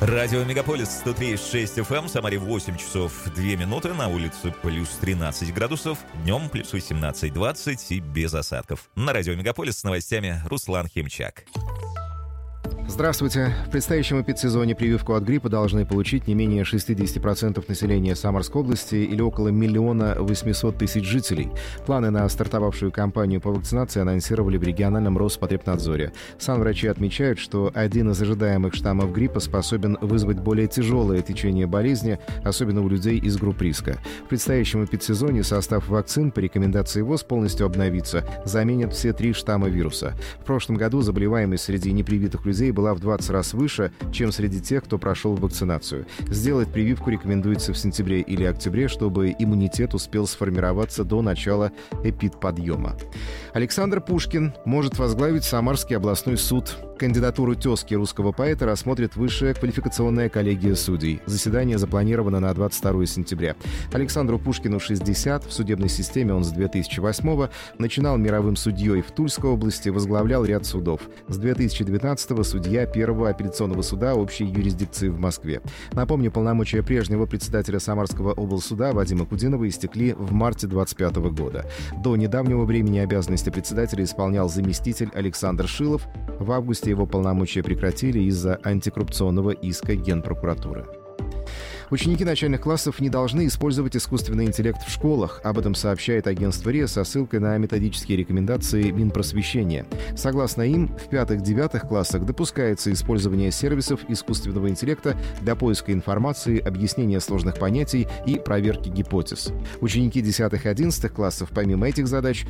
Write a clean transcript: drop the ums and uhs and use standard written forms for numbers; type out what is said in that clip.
Радио Мегаполис 103.6 FM, в Самаре 8 часов 2 минуты, на улице плюс 13 градусов, днем плюс 18-20 и без осадков. На Радио Мегаполис с новостями Руслан Химчак. Здравствуйте. В предстоящем эпидсезоне прививку от гриппа должны получить не менее 60% населения Самарской области или около 1 800 000 жителей. Планы на стартовавшую кампанию по вакцинации анонсировали в региональном Роспотребнадзоре. Санврачи отмечают, что один из ожидаемых штаммов гриппа способен вызвать более тяжелое течение болезни, особенно у людей из групп риска. В предстоящем эпидсезоне состав вакцин по рекомендации ВОЗ полностью обновится, заменят все 3 штамма вируса. В прошлом году заболеваемость среди непривитых людей была в 20 раз выше, чем среди тех, кто прошел вакцинацию. Сделать прививку рекомендуется в сентябре или октябре, чтобы иммунитет успел сформироваться до начала эпидподъема. Александр Пушкин может возглавить Самарский областной суд. Кандидатуру тезки русского поэта рассмотрит Высшая квалификационная коллегия судей. Заседание запланировано на 22 сентября. Александру Пушкину 60, в судебной системе он с 2008-го, начинал мировым судьей в Тульской области, возглавлял ряд судов. С 2019-го судья Первого апелляционного суда общей юрисдикции в Москве. Напомню, полномочия прежнего председателя Самарского облсуда Вадима Кудинова истекли в марте 2025 года. До недавнего времени обязанности председателя исполнял заместитель Александр Шилов. В августе его полномочия прекратили из-за антикоррупционного иска Генпрокуратуры. Ученики начальных классов не должны использовать искусственный интеллект в школах. Об этом сообщает агентство РИА со ссылкой на методические рекомендации Минпросвещения. Согласно им, в 5-9 классах допускается использование сервисов искусственного интеллекта для поиска информации, объяснения сложных понятий и проверки гипотез. Ученики 10-11 классов, помимо этих задач,